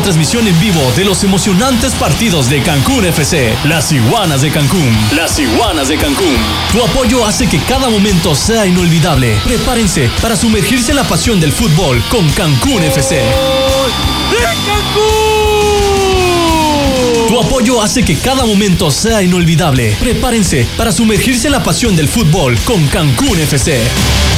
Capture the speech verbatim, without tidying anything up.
transmisión en vivo de los emocionantes partidos de Cancún F C. Las Iguanas de Cancún. Las Iguanas de Cancún. Tu apoyo hace que cada momento sea inolvidable. Prepárense para sumergirse en la pasión del fútbol con Cancún F C. ¡De Cancún! Tu apoyo hace que cada momento sea inolvidable. Prepárense para sumergirse en la pasión del fútbol con Cancún F C.